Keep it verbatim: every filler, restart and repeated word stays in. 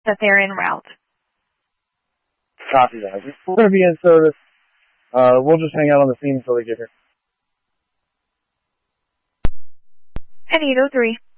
that they're en route. Copy that. We're going to be in service. Uh, we'll just hang out on the scene until they get here. At eight oh three.